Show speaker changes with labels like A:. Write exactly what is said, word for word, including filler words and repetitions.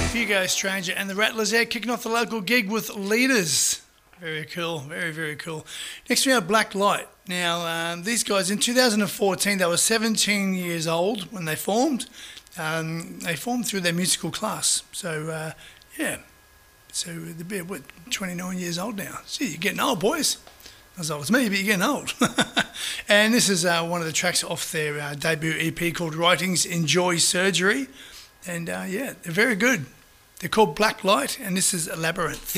A: Hugo Stranger and the Rattlers there kicking off the local gig with Leaders. Very cool, very, very cool. Next we have Black Light. Now, um, these guys in two thousand fourteen, they were seventeen years old when they formed. Um, they formed through their musical class. So, uh, yeah. So they're, what, twenty-nine years old now. See, you're getting old, boys. Not as old as me, but you're getting old. And this is uh, one of the tracks off their uh, debut E P called Writings Enjoy Surgery. And, uh, yeah, they're very good. They're called Black Light, and this is Labyrinth.